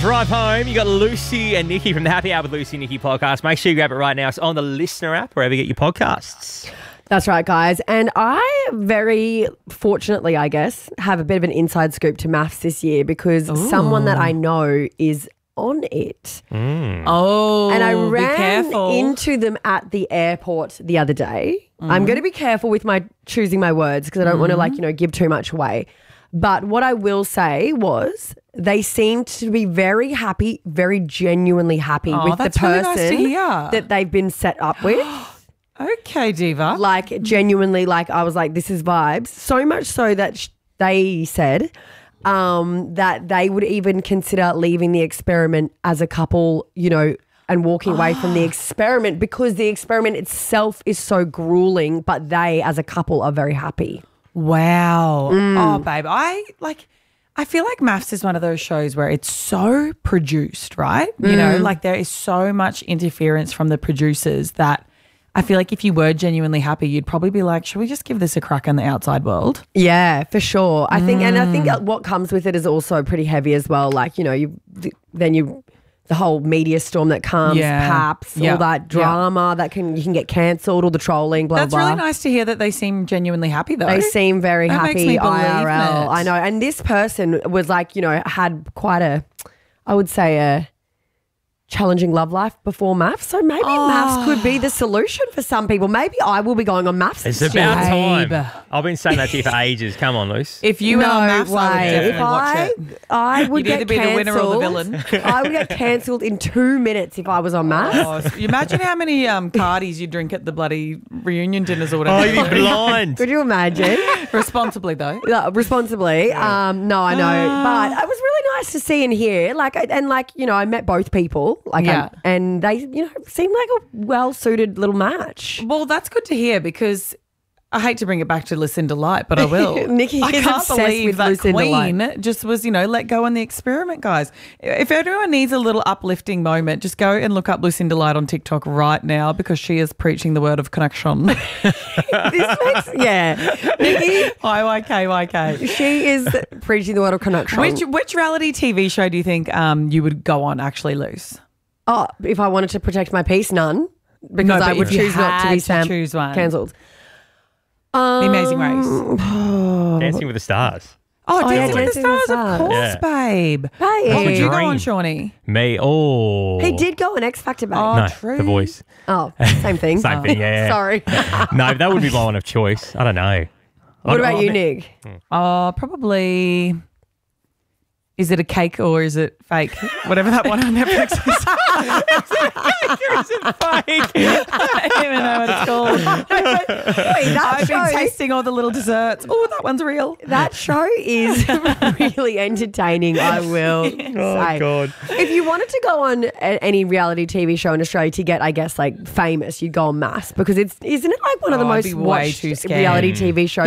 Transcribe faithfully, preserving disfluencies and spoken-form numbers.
drive home, you got Lucy and Nikki from the Happy Hour with Lucy and Nikki podcast. Make sure you grab it right now. It's on the Listener app, wherever you get your podcasts. That's right, guys. And I very fortunately, I guess, have a bit of an inside scoop to maths this year because Ooh. someone that I know is on it. Mm. Oh, and I be ran careful. into them at the airport the other day. Mm. I'm going to be careful with my choosing my words because I don't mm. want to, like, you know, give too much away. But what I will say was they seemed to be very happy, very genuinely happy oh, with the that's really person nice to hear. that they've been set up with. Okay, Diva. Like, genuinely, like, I was like, this is vibes. So much so that sh- they said um, that they would even consider leaving the experiment as a couple, you know, and walking away from the experiment because the experiment itself is so grueling, but they as a couple are very happy. Wow. Mm. Oh, babe, I like I feel like maths is one of those shows where it's so produced, right? You Mm. know, like there is so much interference from the producers that I feel like if you were genuinely happy, you'd probably be like, should we just give this a crack in the outside world? Yeah, for sure. I think, Mm. and I think what comes with it is also pretty heavy as well. Like, you know, you then you the whole media storm that comes, Yeah. paps, Yeah. all that drama that can you can get cancelled, all the trolling, blah That's blah. really nice to hear that they seem genuinely happy though. They seem very That makes happy me believe I R L. it. I know. And this person was like, you know, had quite a, I would say a challenging love life before maths. So maybe Oh. maths could be the solution for some people. Maybe I will be going on maths. It's this about year. time. Babe. I've been saying that to you for ages. Come on, Luce. If you no were maths, I would way. definitely If watch I, it. I would You'd get either be the winner or the cancelled. villain. I would get cancelled in two minutes if I was on maths. Oh, so you imagine how many um, cardies you drink at the bloody reunion dinners or whatever. Oh, you'd be blind. Could you imagine? Responsibly though. Uh, responsibly. Um, no, I know. Ah. But it was really nice to see and hear. Like, I- and like, you know, I met both people. Like, Yeah. I, and they, you know, seemed like a well-suited little match. Well, that's good to hear because I hate to bring it back to Lucinda Light, but I will. Nikki I is can't obsessed believe with that Lucinda Queen Light. just was, you know, let go on the experiment, guys. If anyone needs a little uplifting moment, just go and look up Lucinda Light on TikTok right now because she is preaching the word of connection. This makes, yeah. Nikki, Y Y K Y K. she is preaching the word of connection. Which which reality T V show do you think um, you would go on actually, Luce? Oh, if I wanted to protect my peace, none. Because No, I but would if you choose not to had be to Sam choose one. cancelled. The Amazing Race. Dancing with the Stars. Oh, Oh, yeah, Dancing with the Dancing with the Stars, of Stars. course, Yeah. babe. Babe. What would you go Dream. on, Shawnee? Me. Oh. He did go on X Factor, babe. Oh, No, true. The Voice. Oh, same thing. Same thing, yeah. yeah. Sorry. No, that would be my one of choice. I don't know. What I- about I you, mean- Nick? Oh, probably. Is it a cake or is it fake? Whatever that one on Netflix is. Is it fake? I don't even know what it's called. Wait, that I've been show, tasting all the little desserts. Oh, that one's real. that show is really entertaining, I will say. Oh, God. If you wanted to go on a, any reality T V show in Australia to get, I guess, like famous, you'd go on Mass because it's, isn't it like one of the Oh, I'd most be way watched too scared. reality T V shows